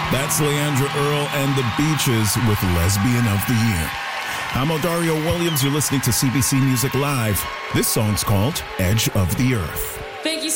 That's Leandra Earl and the Beaches with Lesbian of the Year. I'm Odario Williams. You're listening to CBC Music Live. This song's called Edge of the Earth. Thank you